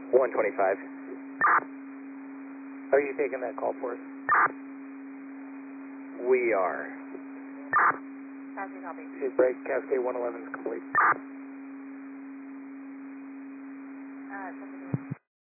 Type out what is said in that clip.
125. Are you taking that call for us? We are. Copy, copy. Break Cascade 111 is complete.